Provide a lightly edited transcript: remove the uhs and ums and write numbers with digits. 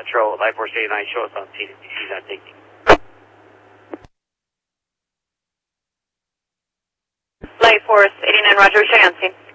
Central, Light Force 89, show us on TDC, not taking. Light Force 89, roger, we show you on scene.